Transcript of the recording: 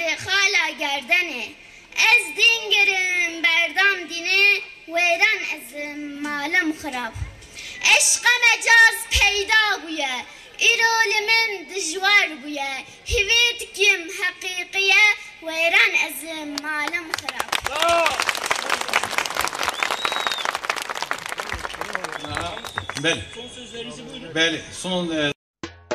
ve hala gerdeni. Ez dingerim berdam dini, veyran ezim malım xarab. Eşqa mecaz peyda buye, irolimin dijwar buye. Hivit kim hakikiye, veyran ezim malım xarab. Bəli. Bəli. Son